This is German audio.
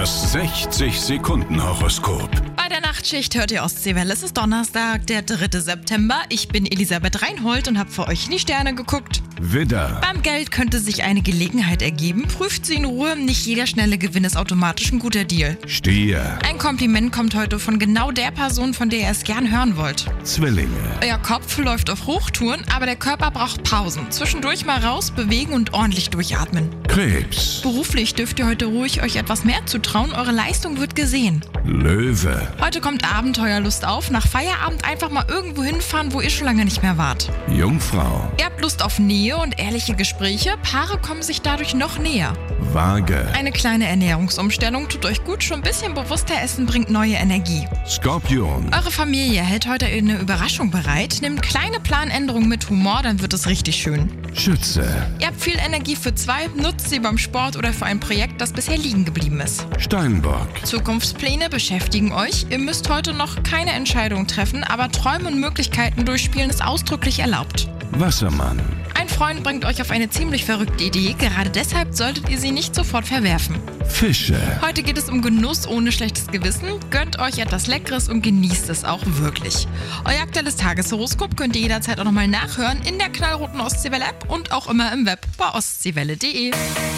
Das 60-Sekunden-Horoskop. Bei der Nachtschicht hört ihr Ostseewelle. Es ist Donnerstag, der 3. September. Ich bin Elisabeth Reinhold und habe für euch in die Sterne geguckt. Widder, Beim Geld könnte sich eine Gelegenheit ergeben. Prüft sie in Ruhe. Nicht jeder schnelle Gewinn ist automatisch ein guter Deal. Stier, Ein Kompliment kommt heute von genau der Person, von der ihr es gern hören wollt. Zwillinge, Euer Kopf läuft auf Hochtouren, aber der Körper braucht Pausen. Zwischendurch mal raus, bewegen und ordentlich durchatmen. Krebs, Beruflich dürft ihr heute ruhig euch etwas mehr zutrauen. Eure Leistung wird gesehen. Löwe, Heute kommt Abenteuerlust auf. Nach Feierabend einfach mal irgendwo hinfahren, wo ihr schon lange nicht mehr wart. Jungfrau, Ihr habt Lust auf Nähe und ehrliche Gespräche. Paare kommen sich dadurch noch näher. Waage, Eine kleine Ernährungsumstellung tut euch gut. Schon ein bisschen bewusster essen bringt neue Energie. Skorpion, Eure Familie hält heute eine Überraschung bereit. Nehmt kleine Planänderungen mit Humor, dann wird es richtig schön. Schütze, Ihr habt viel Energie für zwei, nutzt sie beim Sport oder für ein Projekt, das bisher liegen geblieben ist. Steinbock, Zukunftspläne beschäftigen euch. Ihr müsst heute noch keine Entscheidung treffen, aber Träume und Möglichkeiten durchspielen ist ausdrücklich erlaubt. Wassermann, Ein Freund bringt euch auf eine ziemlich verrückte Idee, gerade deshalb solltet ihr sie nicht sofort verwerfen. Fische. Heute geht es um Genuss ohne schlechtes Gewissen. Gönnt euch etwas Leckeres und genießt es auch wirklich. Euer aktuelles Tageshoroskop könnt ihr jederzeit auch nochmal nachhören in der knallroten Ostseewelle-App und auch immer im Web bei ostseewelle.de.